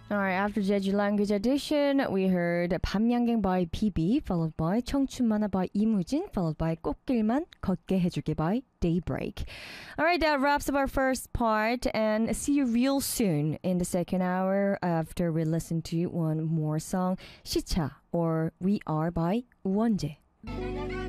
Alright, after Jeju Language Edition, we heard 밤양갱 by BB, followed by 청춘 만화 by 이무진, followed by 꽃길만 걷게 해줄게 by Daybreak. Alright, that wraps up our first part, and see you real soon in the second hour after we listen to one more song, 시차 or We Are by 우원재.